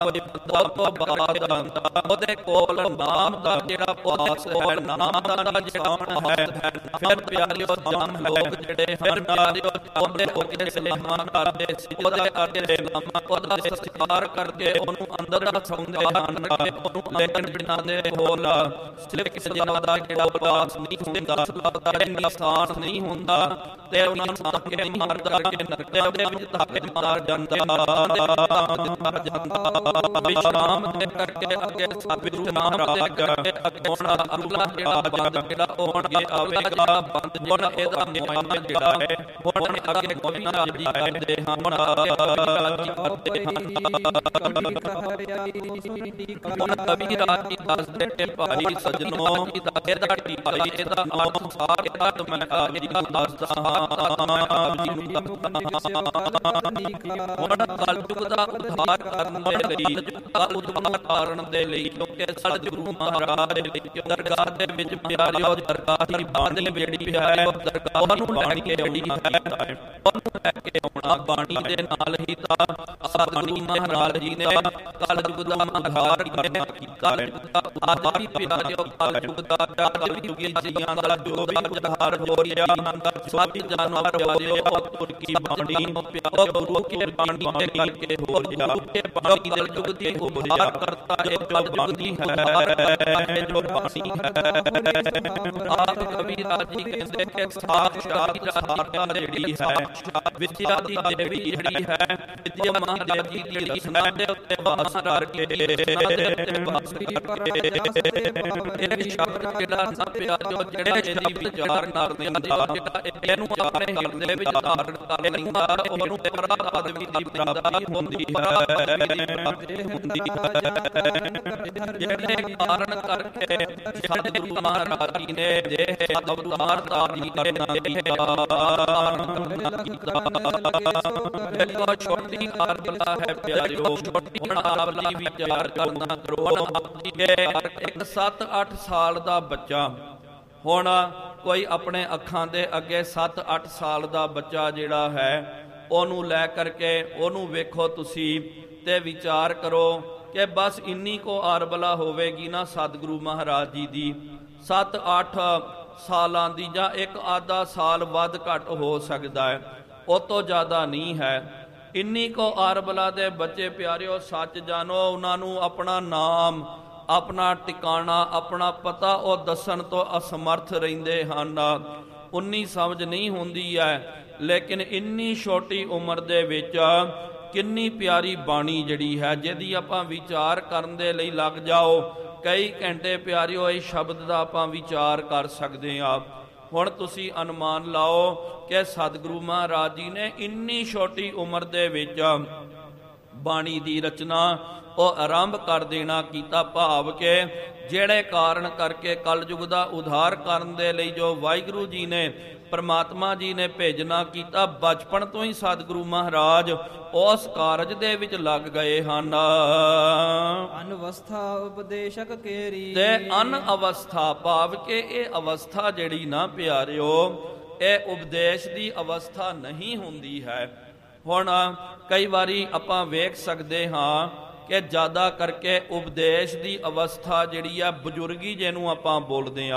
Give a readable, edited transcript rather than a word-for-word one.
ਉਹਦੇ ਕੋਲ ਨਾਮ ਦਾ ਜਿਹੜਾ ਪਾਸ ਹੈ, ਨਾਮ ਦਾ ਜਿਹੜਾ ਪਾਸ ਹੈ। ਫਿਰ ਪਿਆਰਿਓ ਜਮ ਲੋਕ ਜਿਹੜੇ ਹਨ ਪਿਆਰਿਓ ਉਹਦੇ ਉੱਤੇ ਸਲਾਮਾਂ ਕਰਦੇ ਸੀ, ਉਹਦੇ ਅੱਗੇ ਉਹਦਾ ਸਤਿਕਾਰ ਕਰਕੇ ਉਹਨੂੰ ਅੰਦਰ ਸੌਂਦੇ ਹਨ, ਲੇਕਿਨ ਬਿਨਾਂ ਦੇ ਕੋਲ ਸਿਰਫ ਜਿਆਦਾ ਜਿਹੜਾ ਪਾਸ ਨਹੀਂ ਹੁੰਦਾ, ਦਾ ਨਿਸ਼ਾਨ ਨਹੀਂ ਹੁੰਦਾ ਤੇ ਉਹਨਾਂ ਨੂੰ ਧੱਕੇ ਮਾਰ ਕਰਕੇ ਨਰਕਾਂ ਦੇ ਵਿੱਚ ਧੱਕੇ ਮਾਰ ਜਾਂਦਾ। ਵਿਸ਼ਰਾਮ ਦੇ ਕਰਕੇ ਅੱਗੇ ਵਿਸ਼ਰਾਮ ਦੇ ਕਰਕੇ ਅੱਗੋਂ ਅਗਲਾ ਜਿਹੜਾ ਹੋਣਗੇ ਆਵੇਗਾ ਬੰਦ, ਹੁਣ ਇਹਦਾ ਨਿਯਮ ਜਿਹੜਾ ਹੈ ਹੁਣ ਅੱਗੇ ਗੋਬਿੰਦ ਜੀ ਕਰਦੇ ਹਨ, ਹੁਣ ਕਵੀ ਰਾਜੀ ਦੱਸਦੇ ਕਿ ਭਾਈ ਸਜਣੋ ਇਹਦਾ ਭਾਈ ਇਹਦਾ ਨਾਮ ਸਾਰ ਇਹਦਾ ਮੈਂ ਜੀ ਨੂੰ ਦੱਸਦਾ ਹਾਂ। ਹੁਣ ਕਲਯੁਗ ਦਾ ਉਧਾਰ ਕਰਨ ਦੇ ਲਈ, ਉਧਾਰ ਕਰਨ ਦੇ ਲਈ ਕਿਉਂਕਿ ਸਤਿਗੁਰੂ ਮਹਾਰਾਜ ਦੇ ਦਰਗਾਹ ਦੇ ਵਿੱਚ ਪਿਆਰਿਓ ਦਰਗਾਹ ਦੀ ਬਾਣੀ ਜਿਹੜੀ ਹੈ ਦਰਗਾਹ ਨੂੰ ਬਾਣੀ ਜਿਹੜੀ ਹੈ ਉਹਨੂੰ ਲੈ ਕੇ ਆਉਣਾ। ਬਾਣੀ ਦੇ ਨਾਲ ਹੀ ਤਾਂ ਸਤਿਗੁਰੂ ਮਹਾਰਾਜ ਜੀ ਨੇ ਕਲਯੁਗ ਦਾ ਉਧਾਰ ਕੀਤਾ, ਉਧਾਰ ਹੀ ਪਿਆਰਿਓ ਕਲਯੁਗ ਦਾ ਕਲਯੁਗੀ ਜੀਆਂ ਦਾ ਜੋ ਵੀ ਉਧਾਰ ਹੋ ਰਿਹਾ ਸਭ ਜਾਨਵਰ ਪਿਆਰਿਓ ਤੁਰਕੀ ਬਾਣੀ ਪਿਆਰਿਓ ਗੁਰੂ ਕੀ ਬਾਣੀ ਦੇ ਕਰਕੇ ਹੋ ਰਿਹਾ। ਕੇ ਬਾਣੀ ਦੇ ਯੁਗ ਦੀ ਉਧਾਰ ਕਰਤਾ ਹੈ ਕਲਯੁਗੀ ਹੈ ਜੋ ਬਾਣੀ ਹੈ। ਆਪ ਕਵੀ ਰਾਜੀ ਕਹਿੰਦੇ ਕਿ ਸਾਖਸ਼ਾਤ ਵਿਦਿਆ ਜਿਹੜੀ ਹੈ, ਵਿਦਿਆ ਦੀ ਦੇਵੀ ਜਿਹੜੀ ਹੈ, ਵਿਦਿਆ ਮਹਾਦੇਵ ਜੀ ਜਿਹੜੀ ਸਮਾਜ ਦੇ ਉੱਤੇ ਵਾਸ ਕਰਕੇ ਵਾਸ ਕਰਕੇ ਇਹ ਸ਼ਬਦ ਜਿਹੜਾ ਨਾ ਪਿਆਰਿਓ ਜਿਹੜੇ ਜਿਹੜੀ ਵਿਚਾਰ ਕਰਦੇ ਹਨ ਜਿਹੜਾ ਇਹਨੂੰ ਆਪਣੇ ਹਿਰਦੇ ਵਿੱਚ ਧਾਰਨ ਕਰ ਲੈਂਦਾ ਉਹਨੂੰ ਤੇਰਾ ਪਦਵੀ ਦੀ ਪ੍ਰਾਪਤੀ ਹੁੰਦੀ ਹੈ। ਜਿਹੜੇ ਕਾਰਨ ਕਰਕੇ ਸਤਿਗੁਰੂ ਮਹਾਰਾਜ ਜੀ ਨੇ ਜੇ ਅਵਤਾਰ ਧਾਰੀ ਨੇ ਦੇਖੋ ਛੋਟੀ ਕਾਰਬਲਾ ਹੈ ਪਿਆਰਿਓ, ਛੋਟੀ ਕਾਰਬਲਾ ਵਿਚਾਰ ਕਰਨਾ ਕਰੋ। ਇੱਕ 7-8 ਸਾਲ ਦਾ ਬੱਚਾ, ਹੁਣ ਕੋਈ ਆਪਣੇ ਅੱਖਾਂ ਦੇ ਅੱਗੇ 7-8 ਸਾਲ ਦਾ ਬੱਚਾ ਜਿਹੜਾ ਹੈ ਉਹਨੂੰ ਲੈ ਕਰਕੇ ਉਹਨੂੰ ਵੇਖੋ ਤੁਸੀਂ ਤੇ ਵਿਚਾਰ ਕਰੋ ਕਿ ਬਸ ਇੰਨੀ ਕੋ ਆਰਬਲਾ ਹੋਵੇਗੀ ਨਾ ਸਤਿਗੁਰੂ ਮਹਾਰਾਜ ਜੀ ਦੀ, 7-8 ਸਾਲਾਂ ਦੀ ਜਾਂ ਇੱਕ ਆਧਾ ਸਾਲ ਵੱਧ ਘੱਟ ਹੋ ਸਕਦਾ ਹੈ, ਉਹ ਤੋਂ ਜ਼ਿਆਦਾ ਨਹੀਂ ਹੈ। ਇੰਨੀ ਕੋ ਆਰਬਲਾ ਦੇ ਬੱਚੇ ਪਿਆਰਿਓ ਸੱਚ ਜਾਣੋ ਉਹਨਾਂ ਨੂੰ ਆਪਣਾ ਨਾਮ, ਆਪਣਾ ਟਿਕਾਣਾ, ਆਪਣਾ ਪਤਾ ਉਹ ਦੱਸਣ ਤੋਂ ਅਸਮਰਥ ਰਹਿੰਦੇ ਹਨ। ਉਨੀ ਸਮਝ ਨਹੀਂ ਹੁੰਦੀ ਹੈ, ਲੇਕਿਨ ਇੰਨੀ ਛੋਟੀ ਉਮਰ ਦੇ ਵਿੱਚ ਕਿੰਨੀ ਪਿਆਰੀ ਬਾਣੀ ਜਿਹੜੀ ਹੈ ਜਿਹਦੀ ਆਪਾਂ ਵਿਚਾਰ ਕਰਨ ਦੇ ਲਈ ਲੱਗ ਜਾਓ ਕਈ ਘੰਟੇ ਪਿਆਰਿਓ ਇਹ ਸ਼ਬਦ ਦਾ ਆਪਾਂ ਵਿਚਾਰ ਕਰ ਸਕਦੇ ਹਾਂ। ਹੁਣ ਤੁਸੀਂ ਅਨੁਮਾਨ ਲਾਓ ਕਿ ਸਤਿਗੁਰੂ ਮਹਾਰਾਜ ਜੀ ਨੇ ਇੰਨੀ ਛੋਟੀ ਉਮਰ ਦੇ ਵਿੱਚ ਬਾਣੀ ਦੀ ਰਚਨਾ ਉਹ ਆਰੰਭ ਕਰ ਦੇਣਾ ਕੀਤਾ, ਭਾਵ ਕਿ ਜਿਹੜੇ ਕਾਰਨ ਕਰਕੇ ਕਲਯੁਗ ਦਾ ਉਧਾਰ ਕਰਨ ਦੇ ਲਈ ਜੋ ਵਾਹਿਗੁਰੂ ਜੀ ਨੇ ਪਰਮਾਤਮਾ ਜੀ ਨੇ ਭੇਜਣਾ ਕੀਤਾ, ਬਚਪਨ ਤੋਂ ਹੀ ਸਤਿਗੁਰੂ ਮਹਾਰਾਜ ਉਸ ਕਾਰਜ ਦੇ ਵਿੱਚ ਲੱਗ ਗਏ ਹਨ। ਅਨਵਸਥਾ ਉਪਦੇਸ਼ਕ ਕੇਰੀ ਤੇ ਅਨ ਅਵਸਥਾ ਭਾਵ ਕਿ ਇਹ ਅਵਸਥਾ ਜਿਹੜੀ ਨਾ ਪਿਆਰਿਓ ਇਹ ਉਪਦੇਸ਼ ਦੀ ਅਵਸਥਾ ਨਹੀਂ ਹੁੰਦੀ ਹੈ। ਹੁਣ ਕਈ ਵਾਰੀ ਆਪਾਂ ਵੇਖ ਸਕਦੇ ਹਾਂ ਕਿ ਜ਼ਿਆਦਾ ਕਰਕੇ ਉਪਦੇਸ਼ ਦੀ ਅਵਸਥਾ ਜਿਹੜੀ ਆ ਬਜ਼ੁਰਗੀ ਜਿਹਨੂੰ ਆਪਾਂ ਬੋਲਦੇ ਹਾਂ